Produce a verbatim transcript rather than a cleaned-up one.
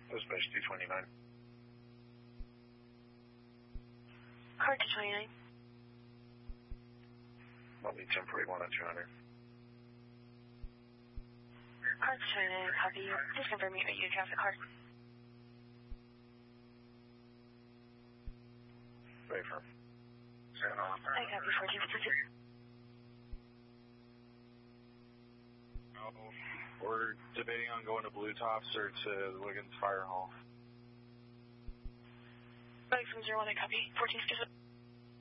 Dispatch two twenty-nine. Car two twenty-nine. I'll be temporary one on two hundred. Car two twenty-nine, copy you. Please confirm you you traffic car. Very firm. I copy fourteen fifty-two. Oh, we're debating on going to Blue Tops or to the Wiggins Fire Hall. Right from zero one, I copy. fourteen fifty-two.